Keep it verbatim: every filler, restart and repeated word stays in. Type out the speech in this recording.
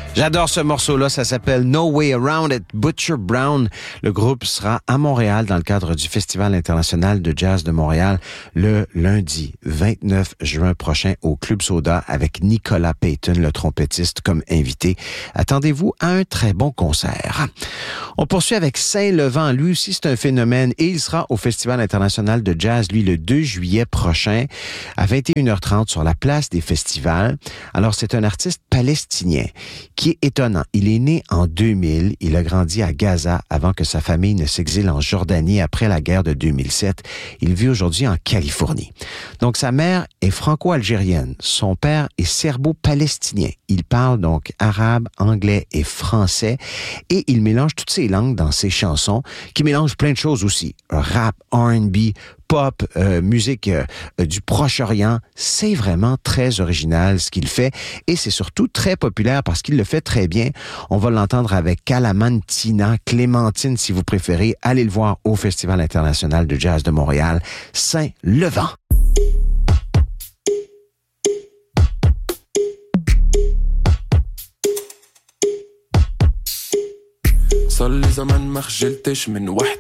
J'adore ce morceau-là, ça s'appelle No Way Around It, Butcher Brown. Le groupe sera à Montréal dans le cadre du Festival international de jazz de Montréal le lundi vingt-neuf juin prochain au Club Soda avec Nicolas Payton, le trompettiste, comme invité. Attendez-vous à un très bon concert. On poursuit avec Saint-Levant. Lui aussi, c'est un phénomène et il sera au Festival international de jazz, lui, le deux juillet prochain à vingt et une heures trente sur la place des festivals. Alors, c'est un artiste palestinien qui est étonnant. Il est né en deux mille. Il a grandi à Gaza avant que sa famille ne s'exile en Jordanie après la guerre de deux mille sept. Il vit aujourd'hui en Californie. Donc, sa mère est franco-algérienne. Son père est serbo-palestinien. Il parle donc arabe, anglais et français et il mélange toutes ces langues dans ses chansons qui mélangent plein de choses aussi. Rap, R and B, pop, euh, musique euh, du Proche-Orient. C'est vraiment très original ce qu'il fait et c'est surtout très populaire parce qu'il le fait très bien. On va l'entendre avec Calamantina, Clémentine si vous préférez. Allez le voir au Festival international de jazz de Montréal, Saint-Levant. صار لي زمان ما خجلتش من وحدة